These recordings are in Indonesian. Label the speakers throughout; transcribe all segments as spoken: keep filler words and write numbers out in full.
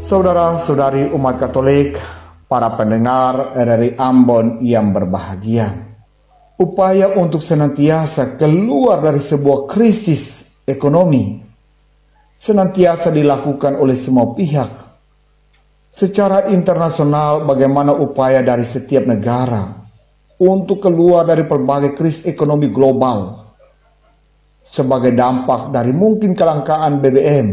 Speaker 1: Saudara-saudari umat Katolik, para pendengar R R I Ambon yang berbahagia, upaya untuk senantiasa keluar dari sebuah krisis ekonomi senantiasa dilakukan oleh semua pihak. Secara internasional, bagaimana upaya dari setiap negara untuk keluar dari berbagai krisis ekonomi global sebagai dampak dari mungkin kelangkaan B B M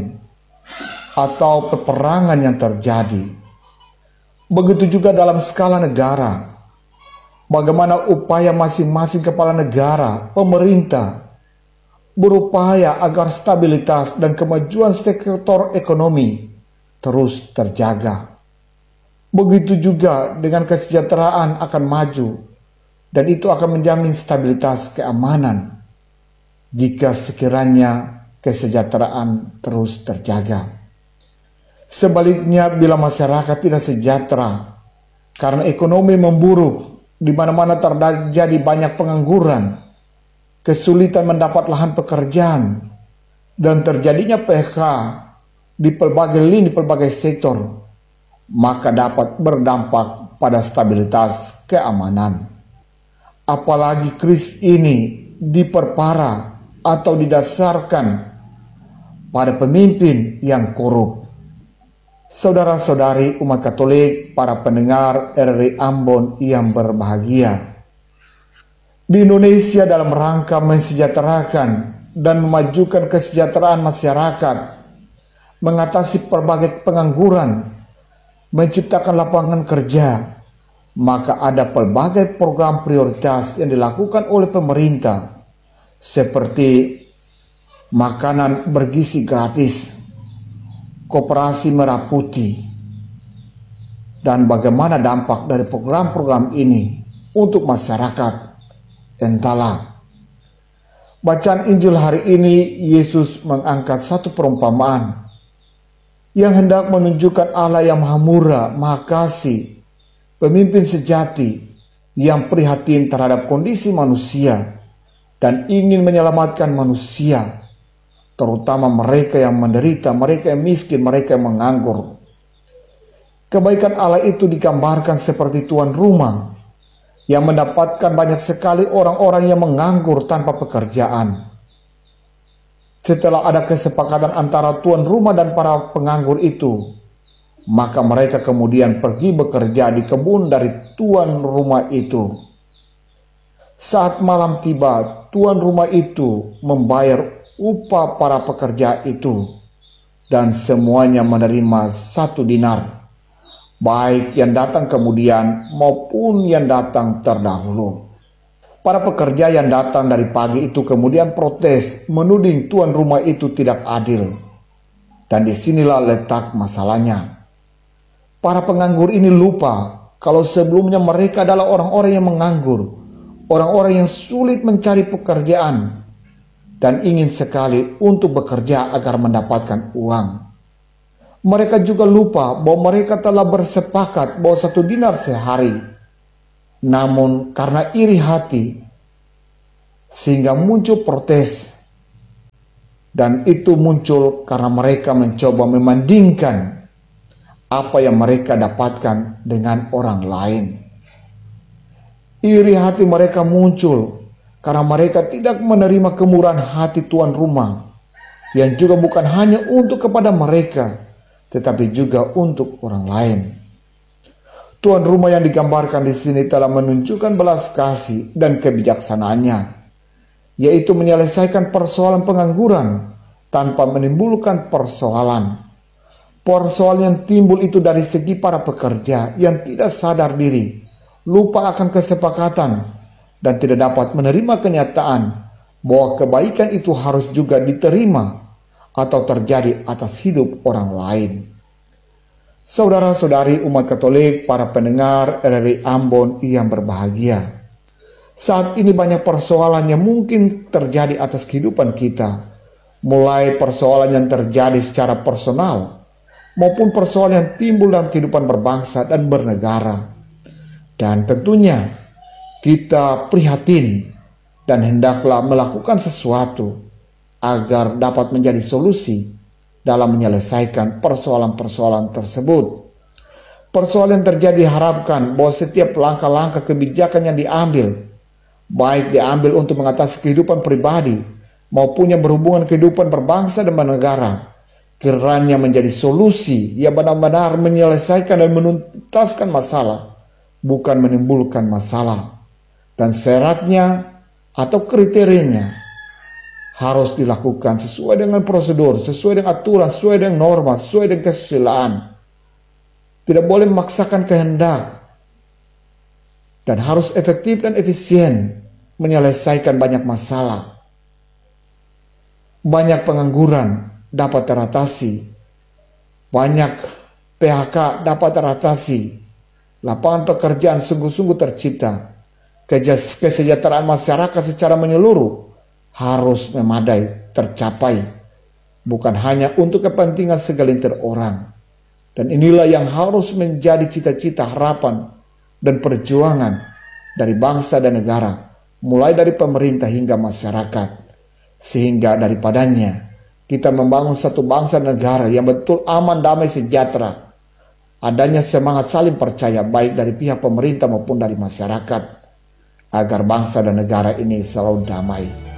Speaker 1: atau peperangan yang terjadi. Begitu juga dalam skala negara, bagaimana upaya masing-masing kepala negara, pemerintah, berupaya agar stabilitas dan kemajuan sektor ekonomi terus terjaga. Begitu juga dengan kesejahteraan akan maju, dan itu akan menjamin stabilitas keamanan jika sekiranya kesejahteraan terus terjaga. Sebaliknya, bila masyarakat tidak sejahtera karena ekonomi memburuk, di mana-mana terjadi banyak pengangguran, kesulitan mendapat lahan pekerjaan, dan terjadinya P H K di pelbagai lini, pelbagai sektor, maka dapat berdampak pada stabilitas keamanan. Apalagi krisis ini diperparah atau didasarkan pada pemimpin yang korup. Saudara-saudari umat Katolik, para pendengar R R I Ambon yang berbahagia, di Indonesia dalam rangka mensejahterakan dan memajukan kesejahteraan masyarakat, mengatasi berbagai pengangguran, menciptakan lapangan kerja, maka ada pelbagai program prioritas yang dilakukan oleh pemerintah, seperti makanan bergizi gratis, Koperasi Merah Putih, dan bagaimana dampak dari program-program ini untuk masyarakat. Entahlah. Bacaan Injil hari ini, Yesus mengangkat satu perumpamaan yang hendak menunjukkan Allah yang Maha Murah, Maha Kasih, pemimpin sejati yang prihatin terhadap kondisi manusia dan ingin menyelamatkan manusia, terutama mereka yang menderita, mereka yang miskin, mereka yang menganggur. Kebaikan Allah itu digambarkan seperti tuan rumah yang mendapatkan banyak sekali orang-orang yang menganggur tanpa pekerjaan. Setelah ada kesepakatan antara tuan rumah dan para penganggur itu, maka mereka kemudian pergi bekerja di kebun dari tuan rumah itu. Saat malam tiba, tuan rumah itu membayar upah para pekerja itu, dan semuanya menerima satu dinar, baik yang datang kemudian maupun yang datang terdahulu. Para pekerja yang datang dari pagi itu kemudian protes, menuding tuan rumah itu tidak adil. Dan disinilah letak masalahnya. Para penganggur ini lupa kalau sebelumnya mereka adalah orang-orang yang menganggur, orang-orang yang sulit mencari pekerjaan, dan ingin sekali untuk bekerja agar mendapatkan uang. Mereka juga lupa bahwa mereka telah bersepakat bahwa satu dinar sehari. Namun karena iri hati, sehingga muncul protes. Dan itu muncul karena mereka mencoba membandingkan apa yang mereka dapatkan dengan orang lain. Iri hati mereka muncul karena mereka tidak menerima kemurahan hati tuan rumah, yang juga bukan hanya untuk kepada mereka, tetapi juga untuk orang lain. Tuan rumah yang digambarkan di sini telah menunjukkan belas kasih dan kebijaksanaannya, yaitu menyelesaikan persoalan pengangguran tanpa menimbulkan persoalan. Persoalan yang timbul itu dari segi para pekerja yang tidak sadar diri, lupa akan kesepakatan, dan tidak dapat menerima kenyataan bahwa kebaikan itu harus juga diterima atau terjadi atas hidup orang lain. Saudara-saudari umat Katolik, para pendengar R R I Ambon yang berbahagia, saat ini banyak persoalan yang mungkin terjadi atas kehidupan kita, mulai persoalan yang terjadi secara personal maupun persoalan yang timbul dalam kehidupan berbangsa dan bernegara. Dan tentunya kita prihatin dan hendaklah melakukan sesuatu agar dapat menjadi solusi dalam menyelesaikan persoalan-persoalan tersebut. Persoalan yang terjadi diharapkan bahwa setiap langkah-langkah kebijakan yang diambil, baik diambil untuk mengatasi kehidupan pribadi maupun yang berhubungan kehidupan berbangsa dan bernegara, kiranya menjadi solusi yang benar-benar menyelesaikan dan menuntaskan masalah, bukan menimbulkan masalah. Dan syaratnya atau kriterianya harus dilakukan sesuai dengan prosedur, sesuai dengan aturan, sesuai dengan norma, sesuai dengan kesusilaan. Tidak boleh memaksakan kehendak. Dan harus efektif dan efisien menyelesaikan banyak masalah. Banyak pengangguran dapat teratasi. Banyak P H K dapat teratasi. Lapangan pekerjaan sungguh-sungguh tercipta. Kesejahteraan masyarakat secara menyeluruh harus memadai, tercapai, bukan hanya untuk kepentingan segelintir orang. Dan inilah yang harus menjadi cita-cita, harapan, dan perjuangan dari bangsa dan negara, mulai dari pemerintah hingga masyarakat, sehingga daripadanya kita membangun satu bangsa dan negara yang betul aman, damai, sejahtera, adanya semangat saling percaya baik dari pihak pemerintah maupun dari masyarakat, agar bangsa dan negara ini selalu damai.